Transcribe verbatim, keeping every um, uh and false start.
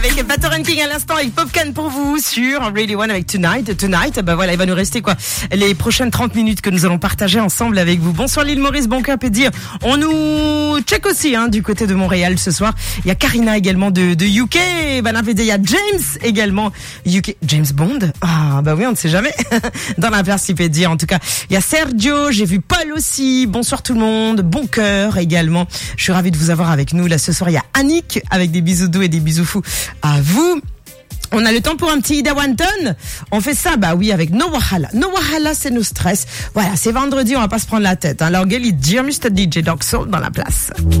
Avec Patoranking à l'instant, avec Popcan pour vous sur Radio One avec Tonight. Tonight, bah voilà, il va nous rester quoi les prochaines trente minutes que nous allons partager ensemble avec vous. Bonsoir l'île Maurice, bon cap et dire. On nous check aussi hein, du côté de Montréal ce soir. Il y a Karina également de, de U K. Ben, il y a James également. U K. James Bond. Ah bah oui, on ne sait jamais. Dans la place, il peut dire. En tout cas, il y a Sergio, j'ai vu Paul aussi. Bonsoir tout le monde. Bon cœur également. Je suis ravie de vous avoir avec nous. Là ce soir, il y a Annick avec des bisous doux et des bisous fous à vous. On a le temps pour un petit Ida Wanton. On fait ça, bah oui, avec No Wahala. No Wahala, c'est nos stress. Voilà, c'est vendredi, on va pas se prendre la tête. Hein. Alors, Gelly, Dear mister D J Dog Soul dans la place.